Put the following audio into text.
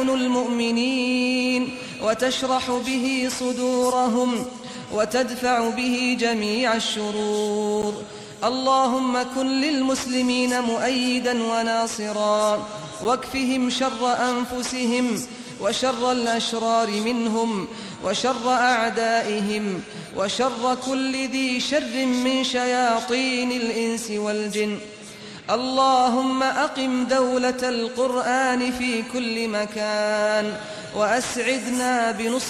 المؤمنين وتشرح به صدورهم وتدفع به جميع الشرور. اللهم كن للمسلمين مؤيدا وناصرا، واكفهم شر أنفسهم وشر الأشرار منهم وشر أعدائهم وشر كل ذي شر من شياطين الإنس والجن. اللهم أقم دولة القرآن في كل مكان، وأسعدنا بنصرة